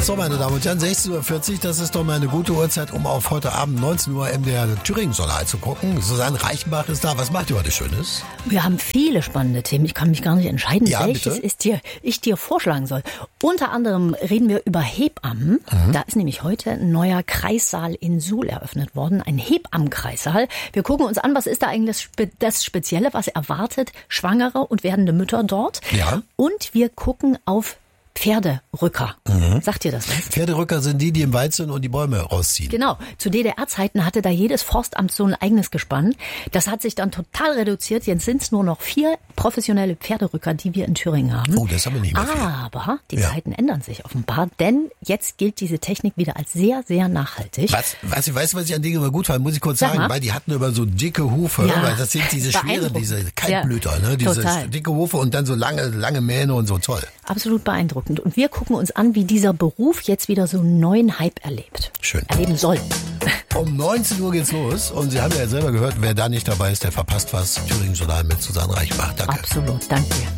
So, meine Damen und Herren, 16:40 Uhr, das ist doch mal eine gute Uhrzeit, um auf heute Abend 19 Uhr MDR Thüringen-Journal zu gucken. Susanne Reichenbach ist da. Was macht ihr heute Schönes? Wir haben viele spannende Themen. Ich kann mich gar nicht entscheiden, welches ich dir vorschlagen soll. Unter anderem reden wir über Hebammen. Da ist nämlich heute ein neuer Kreissaal in Suhl eröffnet worden. Ein Hebammenkreissaal. Wir gucken uns an, was ist da eigentlich das Spezielle, was erwartet schwangere und werdende Mütter dort. Ja. Und wir gucken auf Pferderücker. Sagt ihr das was? Pferderücker sind die im Wald sind und die Bäume rausziehen. Genau. Zu DDR-Zeiten hatte da jedes Forstamt so ein eigenes Gespann. Das hat sich dann total reduziert. Jetzt sind es nur noch 4 professionelle Pferderücker, die wir in Thüringen haben. Oh, das ist aber nicht mehr viel. Aber die Zeiten ändern sich offenbar, denn jetzt gilt diese Technik wieder als sehr, sehr nachhaltig. Weißt du, was ich an Dingen immer gut fand, muss ich kurz sagen, weil die hatten immer so dicke Hufe, weil das sind diese schwere, diese Kaltblüter, ne? Diese dicke Hufe und dann so lange Mähne und so, toll. Absolut beeindruckend. Und wir gucken uns an, wie dieser Beruf jetzt wieder so einen neuen Hype erleben soll. Um 19 Uhr geht's los und Sie haben ja selber gehört, wer da nicht dabei ist, der verpasst was. Thüringen-Journal mit Susanne Reichenbach. Danke. Absolut, danke dir.